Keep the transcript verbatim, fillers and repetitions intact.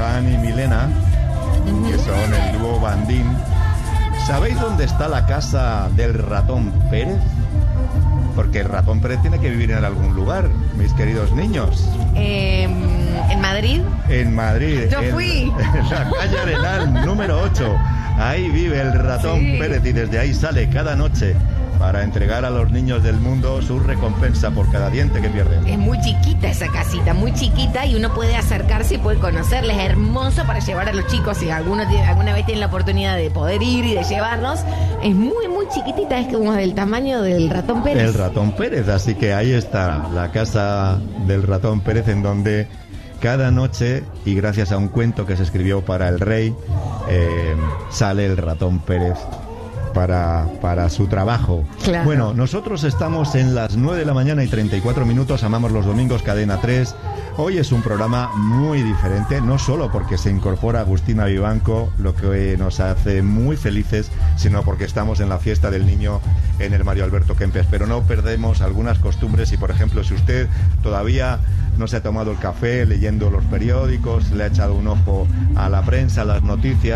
Johan y Milena, uh-huh. que son el dúo Bandín. ¿Sabéis dónde está la casa del ratón Pérez? Porque el ratón Pérez tiene que vivir en algún lugar, mis queridos niños. Eh, ¿En Madrid? En Madrid. Yo fui. En, en la calle Arenal, número ocho. Ahí vive el ratón sí. Pérez y desde ahí sale cada noche para entregar a los niños del mundo su recompensa por cada diente que pierden. Es muy chiquita esa casita, muy chiquita, y uno puede acercarse y puede conocerles. Es hermoso para llevar a los chicos, si alguno tiene, alguna vez tienen la oportunidad de poder ir y de llevarlos. Es muy, muy chiquitita, es como del tamaño del ratón Pérez. El ratón Pérez, así que ahí está la casa del ratón Pérez, en donde cada noche, y gracias a un cuento que se escribió para el rey, eh, sale el ratón Pérez para, para su trabajo. Claro. Bueno, nosotros estamos en las nueve de la mañana y treinta y cuatro minutos, amamos los domingos, Cadena tres. Hoy es un programa muy diferente, no solo porque se incorpora Agustina Vivanco, lo que nos hace muy felices, sino porque estamos en la fiesta del niño en el Mario Alberto Kempes. Pero no perdemos algunas costumbres y, por ejemplo, si usted todavía no se ha tomado el café leyendo los periódicos, le ha echado un ojo a la prensa, a las noticias,